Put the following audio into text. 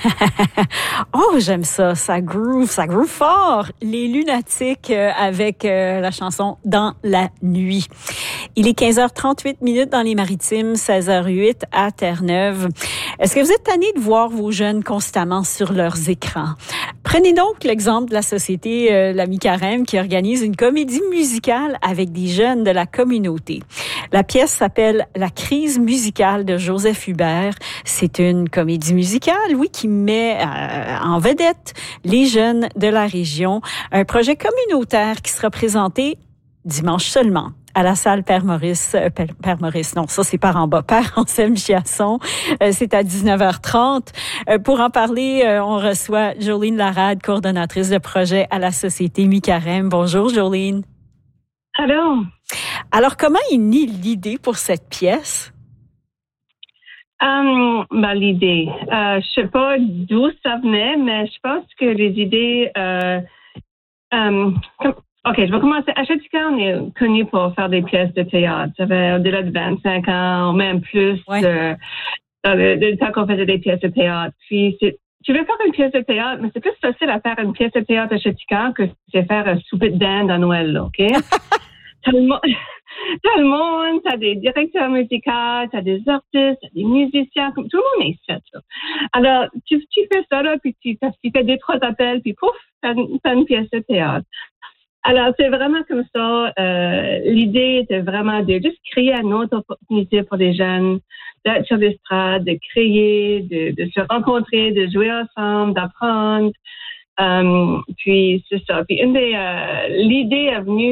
Oh, j'aime ça. Ça groove fort. Les Lunatiques avec la chanson Dans la nuit. Il est 15h38 dans les Maritimes, 16h08 à Terre-Neuve. Est-ce que vous êtes tanné de voir vos jeunes constamment sur leurs écrans? Prenez donc l'exemple de la société La Mi-Carême qui organise une comédie musicale avec des jeunes de la communauté. La pièce s'appelle La crise musicale de Joseph Hubert. C'est une comédie musicale, oui, qui met en vedette les jeunes de la région. Un projet communautaire qui sera présenté dimanche seulement à la salle Père Maurice, non, ça c'est par en bas, Père Anselme Chiasson, c'est à 19h30. Pour en parler, on reçoit Jolene Larade, coordonnatrice de projet à la Société Mi-Carême. Bonjour Jolene. Allô. Alors, comment est née l'idée pour cette pièce? L'idée, je sais pas d'où ça venait, mais je pense que les idées, OK, je vais commencer. À Châteauguay, on est connu pour faire des pièces de théâtre. Ça fait au-delà de 25 ans, même plus, le temps qu'on faisait des pièces de théâtre. Puis, tu veux faire une pièce de théâtre, mais c'est plus facile à faire une pièce de théâtre à Châteauguay que c'est faire un souper de dinde à Noël, là, OK? T'as le monde, t'as des directeurs musicaux, t'as des artistes, t'as des musiciens, tout le monde est fait, là. Alors, tu fais ça, là, puis tu fais 2-3 appels, puis pouf, t'as une pièce de théâtre. Alors, c'est vraiment comme ça. L'idée était vraiment de juste créer une autre opportunité pour les jeunes d'être sur l'estrade, de créer, de se rencontrer, de jouer ensemble, d'apprendre. Puis, c'est ça. Puis, l'idée est venue